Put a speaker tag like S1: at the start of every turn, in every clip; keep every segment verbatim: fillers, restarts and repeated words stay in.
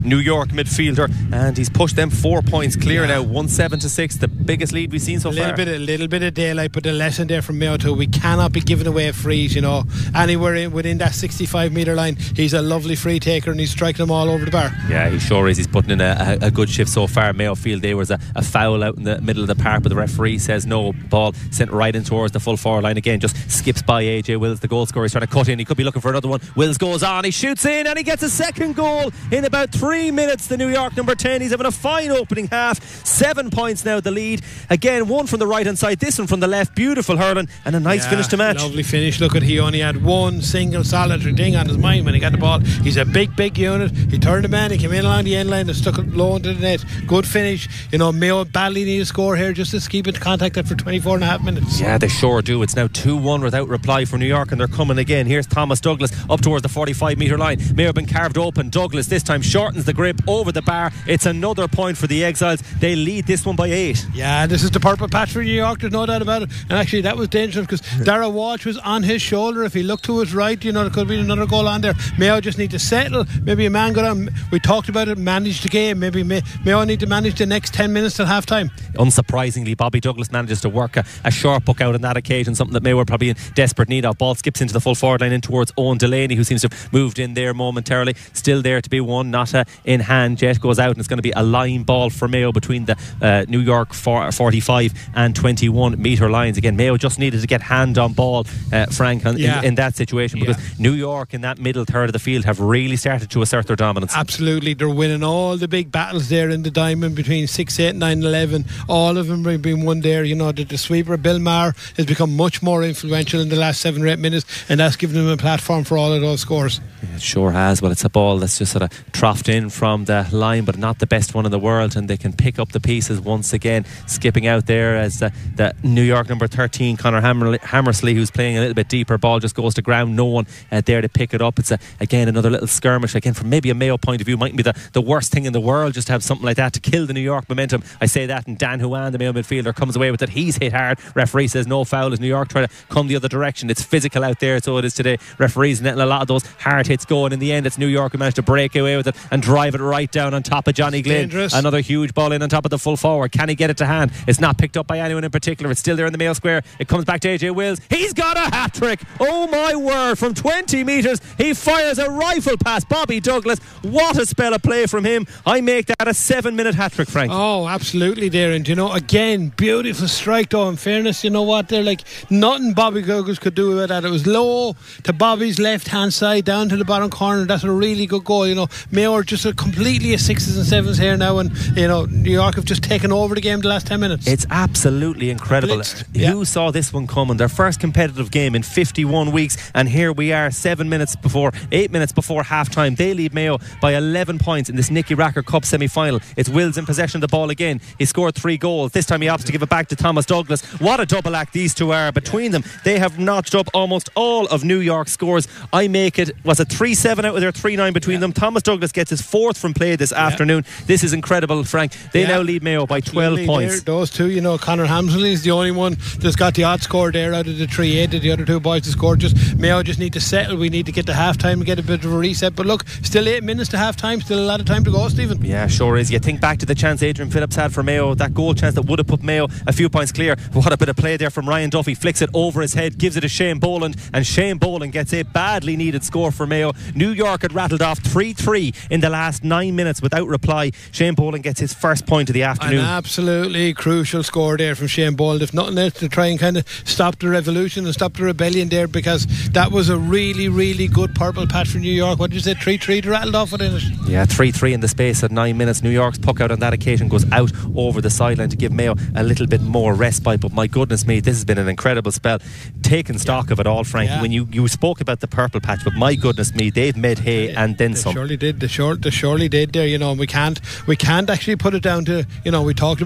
S1: New York midfielder, and he's pushed them four points clear
S2: yeah.
S1: now, one seven to six, the biggest lead we've seen so
S2: a little
S1: far.
S2: Bit, a little bit of daylight, but the lesson there from Mayo too, we cannot be giving away frees, you know. Anywhere in, within that sixty-five metre line, he's a lovely free taker and he's striking them all over the bar.
S1: Yeah, he sure is. He's putting in a, a, a good shift so far. Mayo feel there was a, a foul out in the middle of the park, but the referee says no. Ball sent right in towards the full forward line again, just skips by A J Wills, the goal scorer. He's trying to cut in, he could be looking for another one. Wills goes on, he shoots in and he gets a second goal in about three minutes. The New York number ten, he's having a fine opening half. Seven points now the lead. Again, one from the right hand side, this one from the left. Beautiful hurling and a nice
S2: yeah,
S1: finish to match.
S2: Lovely finish. Look at, he only had one single solitary thing on his mind when he got the ball. He's a big big unit. He turned the man, he came in along the end line and stuck it low into the net. Good finish. You know, Mayo badly need a score here just to keep it contact for twenty-four and a half minutes.
S1: Yeah, they sure do. It's now two one without reply for New York, and they're coming again. Here's Thomas Douglas up towards the forty-five metre line. Mayo have been carved open. Douglas this time shortens the grip over the bar. It's another point for the Exiles. They lead this one by eight.
S2: Yeah, this is the purple patch for New York, there's no doubt about it. And actually that was dangerous because Dara Walsh was on his shoulder. If he looked to his right, you know, there could be another goal on there. Mayo just need to settle. Maybe a man got on, we talked about it, manage the game. Maybe May, Mayo need to manage the next ten minutes till half time.
S1: Unsurprisingly, Bobby Douglas manages to work a, a short buck out on that occasion, something that Mayo were probably in desperate need of. Ball skips into the full forward line in towards Owen Delaney, who seems to have moved in there momentarily. Still there to be won, not a in hand yet. Goes out and it's going to be a line ball for Mayo between the uh, New York forty-five and twenty-one metre lines. Again, Mayo just needed to get hand on ball, uh, Frank, in,
S2: yeah.
S1: in, in that situation, because
S2: yeah.
S1: New York in that middle third of the field have really started to assert their dominance.
S2: Absolutely, they're winning all the big battles there in the diamond between six, eight, nine, eleven. All of them have been won there. You know, the, the sweeper Bill Maher has become much more influential in the last seven or eight minutes, and that's given them a platform for all of those scores.
S1: Yeah, it sure has. Well, it's a ball that's just sort of troughed in from the line, but not the best one in the world, and they can pick up the pieces once again. Skipping out there as uh, the New York number thirteen, Conor Hammersley, Hammersley, who's playing a little bit deeper. Ball just goes to ground. No one uh, there to pick it up. It's a, again another little skirmish. Again, from maybe a Mayo point of view, mightn't be the, the worst thing in the world just to have something like that to kill the New York momentum. I say that, and Dan Huan, the Mayo midfielder, comes away with it. He's hit hard. Referee says no foul as New York try to come the other direction. It's physical out there, so it is today. Referees letting a lot of those hard hits go, and in the end it's New York who managed to break away with it and drive it right down on top of Johnny Glynn.
S2: Dangerous.
S1: Another huge ball in on top of the full forward. Can he get it to hand? It's not picked up by anyone in particular. It's still there in the Mayo square. It comes back to A J Wills. He's got a hat trick. Oh my word, from twenty metres he fires a rifle past Bobby Douglas. What a spell of play from him. I make that a seven minute hat trick, Frank.
S2: Oh, absolutely there. And you know, again, beautiful strike though. In fairness, you know what, they're like nothing Bobby Douglas could do with that. It was low to Bobby's left hand side down to the bottom corner. That's a really good goal. You know, Mayo are just a completely a sixes and sevens here now, and you know, New York have just taken over the game the last ten minutes.
S1: It's absolutely incredible.
S2: Blitzed. Yeah.
S1: Who saw this one coming? Their first competitive game in fifty-one weeks, and here we are seven minutes before eight minutes before half time. They lead Mayo by eleven points in this Nicky Racker Cup semi-final. It's Wills in possession of the ball again. He scored three goals. This time he opts to give it back to Thomas Douglas. What a double act these two are. Between them, they have notched up almost all of New York's scores. I make it, was it three seven out of their three nine between yeah. them. Thomas Douglas gets his fourth from play this yeah. afternoon. This is incredible, Frank. They yeah. now lead Mayo by
S2: Absolutely.
S1: twelve points.
S2: They're, those two, you know, Conor Hammersley is the only one that's got the odd score there out of the three eight. The other two boys to score. Just Mayo just need to settle. We need to get to half time and get a bit of a reset. But look, still eight minutes to half time. Still a lot of time to go, Stephen.
S1: Yeah, sure is. You think back to the chance Adrian Phillips had for Mayo, that goal chance that would have put Mayo a few points clear. What a bit of play there from Ryan Duffy. Flicks it over his head, gives it to Shane Boland, and Shane Boland gets a badly needed score for Mayo. New York had rattled off three three in the last nine minutes without reply. Shane Boland gets his first point of the afternoon.
S2: An absolutely crucial score there from Shane Boland, if nothing else to try and kind of stop the revolution and stop the rebellion there, because that was a really really good purple patch for New York. What did you say, three three rattled off within it?
S1: Yeah, three three in the space of nine minutes. New York's puck out on that occasion goes out over the sideline to give Mayo a little bit more respite. But my goodness me, this has been an incredible spell. Taking stock yeah. of it all, Frank. Yeah. When you, you spoke about the purple patch, but my goodness me, they've made hay yeah, and then
S2: they
S1: some.
S2: Surely did. They, sure, they surely did there. You know, we can't we can't actually put it down to, you know, we talked about the breeze.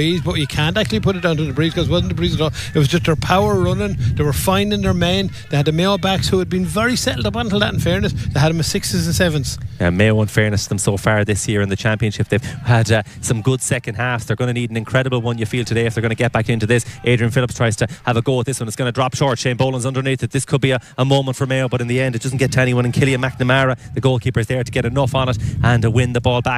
S2: breeze, but you can't actually put it down to the breeze because it wasn't the breeze at all. It was just their power running. They were finding their men. They had the Mayo backs who had been very settled up until that, in fairness. They had them as sixes and sevens.
S1: Uh, Mayo, in fairness to them so far this year in the championship, they've had uh, some good second halves. They're going to need an incredible one, you feel, today if they're going to get back into this. Adrian Phillips tries to have a go at this one. It's going to drop short. Shane Boland's underneath it. This could be a, a moment for Mayo, but in the end it doesn't get to anyone, and Killian McNamara, the goalkeeper, is there to get enough on it and to win the ball back.